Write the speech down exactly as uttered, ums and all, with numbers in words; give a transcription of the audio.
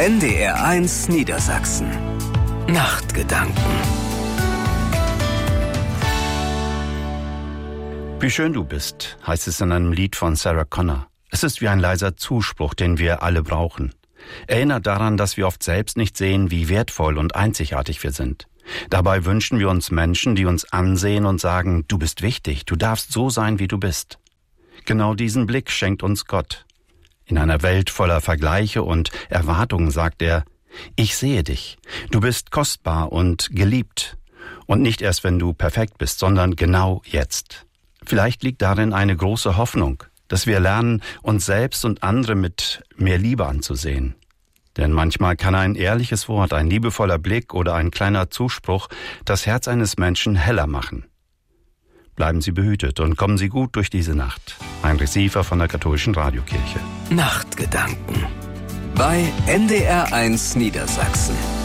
N D R eins Niedersachsen. Nachtgedanken. Wie schön du bist, heißt es in einem Lied von Sarah Connor. Es ist wie ein leiser Zuspruch, den wir alle brauchen. Erinnert daran, dass wir oft selbst nicht sehen, wie wertvoll und einzigartig wir sind. Dabei wünschen wir uns Menschen, die uns ansehen und sagen, du bist wichtig, du darfst so sein, wie du bist. Genau diesen Blick schenkt uns Gott. In einer Welt voller Vergleiche und Erwartungen sagt er, ich sehe dich, du bist kostbar und geliebt. Und nicht erst, wenn du perfekt bist, sondern genau jetzt. Vielleicht liegt darin eine große Hoffnung, dass wir lernen, uns selbst und andere mit mehr Liebe anzusehen. Denn manchmal kann ein ehrliches Wort, ein liebevoller Blick oder ein kleiner Zuspruch das Herz eines Menschen heller machen. Bleiben Sie behütet und kommen Sie gut durch diese Nacht. Heinrich Siefer von der Katholischen Radiokirche. Nachtgedanken bei N D R eins Niedersachsen.